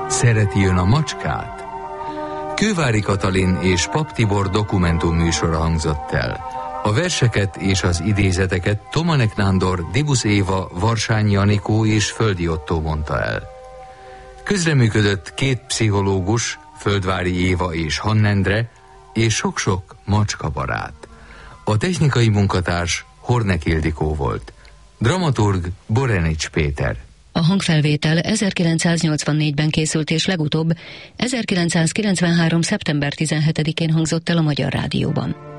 Szereti ön a macskát? Kővári Katalin és Pap Tibor dokumentumműsora hangzott el. A verseket és az idézeteket Tomanek Nándor, Dibusz Éva, Varsányi Anikó és Földi Ottó mondta el. Közreműködött két pszichológus, Földvári Éva és Hannendre, és sok-sok macskabarát. A technikai munkatárs Hornek Ildikó volt. Dramaturg Borenics Péter. A hangfelvétel 1984-ben készült, és legutóbb 1993. szeptember 17-én hangzott el a Magyar Rádióban.